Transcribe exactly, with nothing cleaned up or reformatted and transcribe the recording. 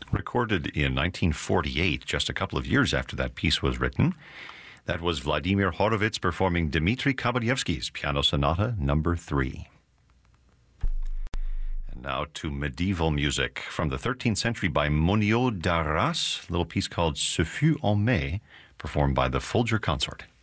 recorded in nineteen forty-eight, just a couple of years after that piece was written. That was Vladimir Horowitz performing Dmitri Kabalevsky's Piano Sonata Number three. And now to medieval music from the thirteenth century by Monio d'Arras, a little piece called Ce fut en mai, performed by the Folger Consort.